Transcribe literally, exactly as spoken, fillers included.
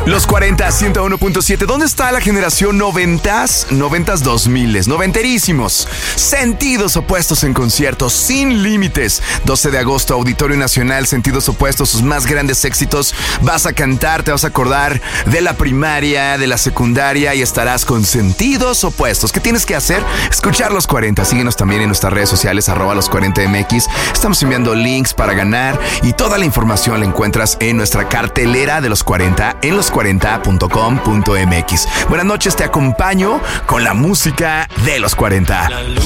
Los cuarenta, ciento uno punto siete. ¿Dónde está la generación noventas? Noventas dos miles. Noventerísimos. Sentidos opuestos en conciertos sin límites. doce de agosto, Auditorio Nacional. Sentidos opuestos, sus más grandes éxitos. Vas a cantar, te vas a acordar de la primaria, de la secundaria y estarás con sentidos opuestos. ¿Qué tienes que hacer? Escuchar Los cuarenta. Síguenos también en nuestras redes sociales, arroba los cuarenta M X. Estamos enviando links para ganar y toda la información la encuentras en nuestra cartelera de Los cuarenta en los cuarenta punto com punto m x. Buenas noches, te acompaño con la música de Los cuarenta.